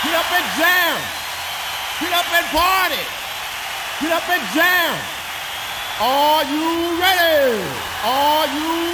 Get up and jam. Get up and party. Get up and jam. Are you ready? Are you